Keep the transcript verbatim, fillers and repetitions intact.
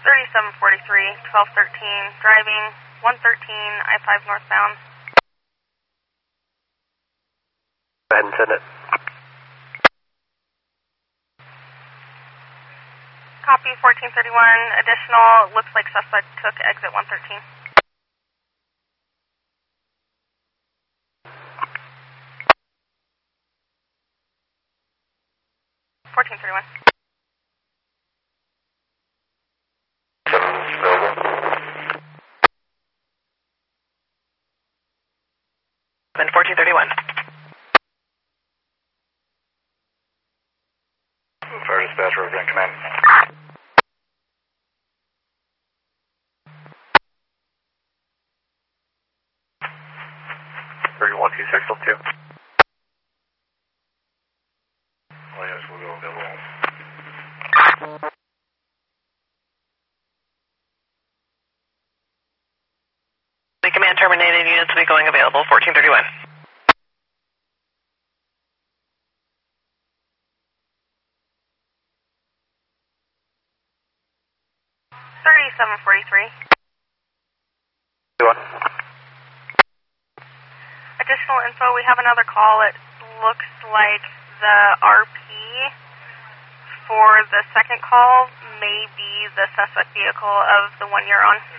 thirty-seven forty-three, twelve thirteen, driving one thirteen, I five northbound. Go ahead and send it. Copy, fourteen thirty-one, additional, looks like suspect took exit one thirteen. fourteen thirty-one. Then fourteen thirty-one. Fire dispatcher, over in command. thirty-one two six two. Williams will go available. The command terminated, units will be going available, fourteen thirty-one. thirty-seven forty-three. Additional info, we have another call. It looks like the R P for the second call may be the suspect vehicle of the one you're on.